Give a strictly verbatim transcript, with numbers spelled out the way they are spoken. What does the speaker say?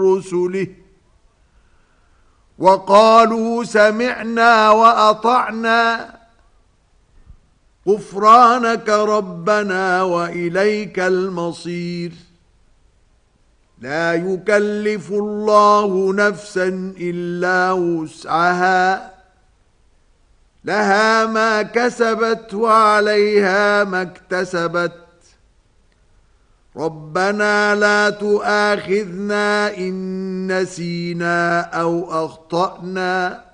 رسله وقالوا سمعنا وأطعنا غفرانك ربنا وإليك المصير لا يكلف الله نفسا إلا وسعها لها ما كسبت وعليها ما اكتسبت ربنا لا تؤاخذنا إن نسينا أو أخطأنا